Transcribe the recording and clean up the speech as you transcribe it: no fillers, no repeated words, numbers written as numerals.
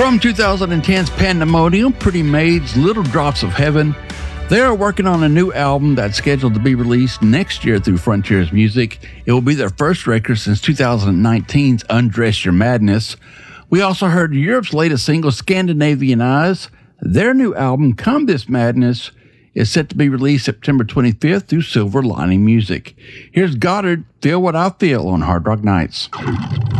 From 2010's Pandemonium, Pretty Maids, Little Drops of Heaven, they are working on a new album that's scheduled to be released next year through Frontiers Music. It will be their first record since 2019's Undress Your Madness. We also heard Europe's latest single, Scandinavian Eyes. Their new album, Come This Madness, is set to be released September 25th through Silver Lining Music. Here's Goddard, Feel What I Feel on Hard Rock Nights.